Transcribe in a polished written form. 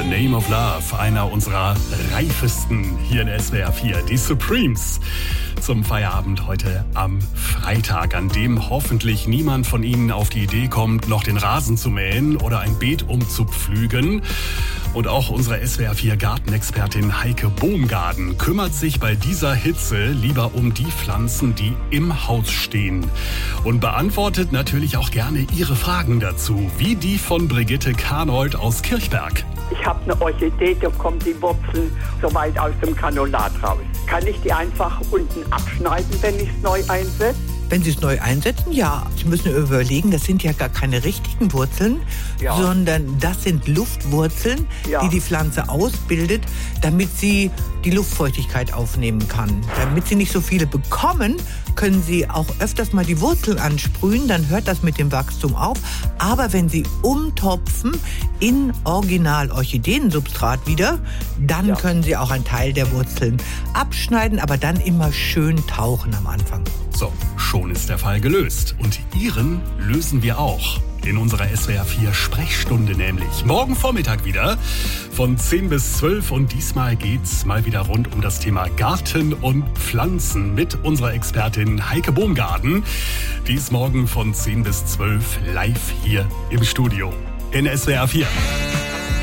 Name of Love, einer unserer reifesten hier in SWR 4, die Supremes. Zum Feierabend heute am Freitag, an dem hoffentlich niemand von Ihnen auf die Idee kommt, noch den Rasen zu mähen oder ein Beet umzupflügen. Und auch unsere SWR 4 Gartenexpertin Heike Bohmgarden kümmert sich bei dieser Hitze lieber um die Pflanzen, die im Haus stehen. Und beantwortet natürlich auch gerne Ihre Fragen dazu, wie die von Brigitte Karnold aus Kirchberg. Ich habe eine Orchidee, da kommen die Wurzeln so weit aus dem Granulat raus. Kann ich die einfach unten abschneiden, wenn ich es neu einsetze? Wenn Sie es neu einsetzen, ja. Sie müssen überlegen, das sind ja gar keine richtigen Wurzeln, sondern das sind Luftwurzeln, die die Pflanze ausbildet, damit sie die Luftfeuchtigkeit aufnehmen kann. Damit Sie nicht so viele bekommen, können Sie auch öfters mal die Wurzeln ansprühen, dann hört das mit dem Wachstum auf. Aber wenn Sie umtopfen in Original-Orchideensubstrat wieder, dann können Sie auch einen Teil der Wurzeln abschneiden, aber dann immer schön tauchen am Anfang. So, schon ist der Fall gelöst. Und Ihren lösen wir auch. In unserer SWR 4 Sprechstunde nämlich. Morgen Vormittag wieder von 10 bis 12. Und diesmal geht's mal wieder rund um das Thema Garten und Pflanzen mit unserer Expertin Heike Bohmgarden. Die ist morgen von 10 bis 12 live hier im Studio in SWR 4.